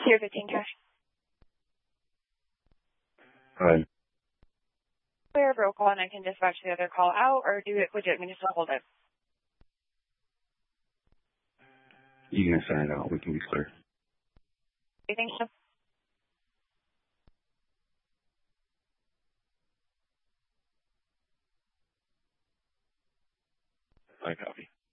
Tier 15 cash. Hi. Clear a broke call and I can dispatch the other call out, or would you like me to still hold it? You can sign it out. We can be clear. You think so? I copy.